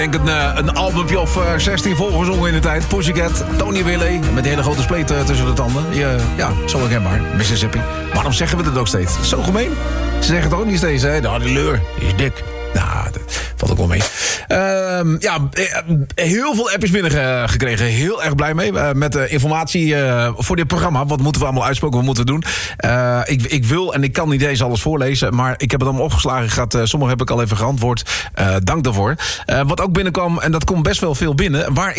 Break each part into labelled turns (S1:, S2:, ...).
S1: Ik denk een albumpje of 16 volgezongen in de tijd. Pussycat, Tony Willy, met die hele grote spleet tussen de tanden. Ja, zo herkenbaar. Mississippi. Waarom zeggen we dat ook steeds? Zo gemeen. Ze zeggen het ook niet steeds, hè? Nou, die leur, die is dik. Nou, dat valt ook wel mee. Heel veel appjes binnengekregen. Heel erg blij mee. Met informatie voor dit programma. Wat moeten we allemaal uitspoken? Wat moeten we doen? Ik wil en ik kan niet deze alles voorlezen. Maar ik heb het allemaal opgeslagen. Sommige heb ik al even geantwoord. Dank daarvoor. Wat ook binnenkwam, en dat komt best wel veel binnen. Waar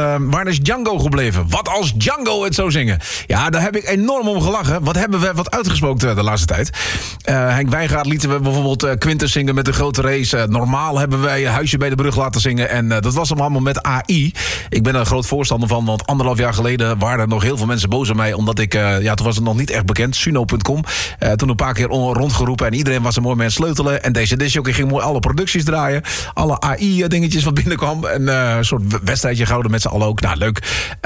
S1: is Django gebleven? Wat als Django het zou zingen? Ja, daar heb ik enorm om gelachen. Wat hebben we wat uitgesproken de laatste tijd? Henk Wijngaard lieten we bijvoorbeeld Quintus zingen met de grote race. Normaal hebben wij Huisje bij de Brug laten zingen. En dat was allemaal met AI. Ik ben er een groot voorstander van. Want 1,5 jaar geleden waren er nog heel veel mensen boos op mij. Omdat ik, toen was het nog niet echt bekend. Suno.com. Toen een paar keer rondgeroepen. En iedereen was er mooi mee aan het sleutelen. En deze disjockey ging mooi alle producties draaien. Alle AI-dingetjes wat binnenkwam. En een soort wedstrijdje gehouden met z'n allen ook. Nou, leuk.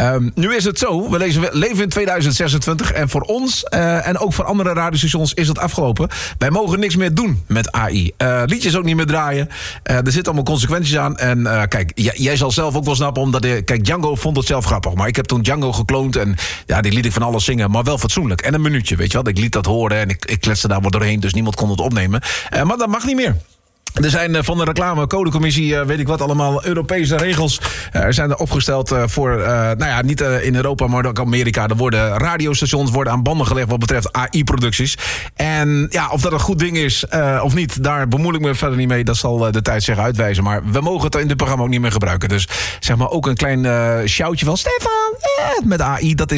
S1: Nu is het zo. We leven in 2026. En voor ons en ook voor andere radiostations is het afgelopen. Wij mogen niks meer doen met AI. Liedjes ook niet meer draaien. Er zitten allemaal consequenties aan. En kijk, jij zal zelf ook wel snappen. Omdat kijk, Django vond het zelf grappig. Maar ik heb toen Django gekloond. En ja, die liet ik van alles zingen. Maar wel fatsoenlijk. En een minuutje, weet je wat. Ik liet dat horen. En ik kletste daar wat doorheen. Dus niemand kon het opnemen. Maar dat mag niet meer. Er zijn van de reclamecodecommissie, weet ik wat allemaal, Europese regels. Er zijn er opgesteld voor, niet in Europa, maar ook Amerika. Er worden radiostations aan banden gelegd wat betreft AI-producties. En ja, of dat een goed ding is of niet, daar bemoei ik me verder niet mee. Dat zal de tijd zich uitwijzen. Maar we mogen het in dit programma ook niet meer gebruiken. Dus zeg maar ook een klein shoutje van Stefan met AI. Dat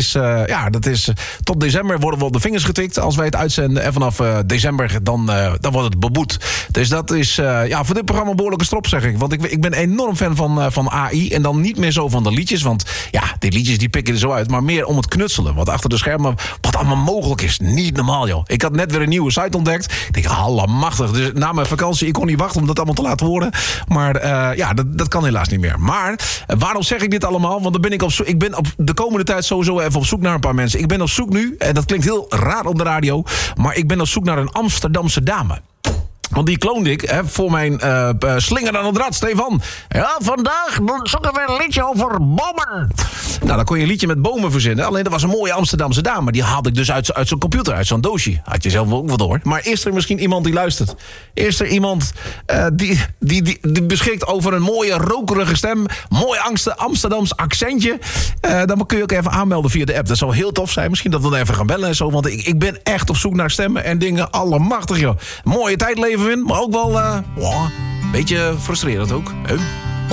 S1: is tot december worden we op de vingers getikt als wij het uitzenden. En vanaf december dan wordt het beboet. Dus dat is voor dit programma een behoorlijke strop, zeg ik. Want ik ben enorm fan van AI. En dan niet meer zo van de liedjes. Want ja, die liedjes die pikken er zo uit. Maar meer om het knutselen. Want achter de schermen, wat allemaal mogelijk is. Niet normaal, joh. Ik had net weer een nieuwe site ontdekt. Ik denk, allemachtig. Dus na mijn vakantie, ik kon niet wachten om dat allemaal te laten horen. Maar dat kan helaas niet meer. Maar waarom zeg ik dit allemaal? Want dan ben ik op zoek. Ik ben op de komende tijd sowieso even op zoek naar een paar mensen. Ik ben op zoek nu, en dat klinkt heel raar op de radio. Maar ik ben op zoek naar een Amsterdamse dame. Want die kloonde ik voor mijn slinger aan het rad, Stefan. Ja, vandaag zoeken we een liedje over bomen. Nou, dan kon je een liedje met bomen verzinnen. Alleen, dat was een mooie Amsterdamse dame. Die haalde ik dus uit zo'n computer, uit zo'n doosje. Had je zelf ook wat hoor. Maar is er misschien iemand die luistert? Is er iemand die beschikt over een mooie, rokerige stem? Mooi Amsterdams accentje? Dan kun je ook even aanmelden via de app. Dat zou heel tof zijn. Misschien dat we dan even gaan bellen en zo. Want ik ben echt op zoek naar stemmen en dingen. Allemachtig, joh. Mooie tijd leven in, maar ook wel een beetje frustrerend ook.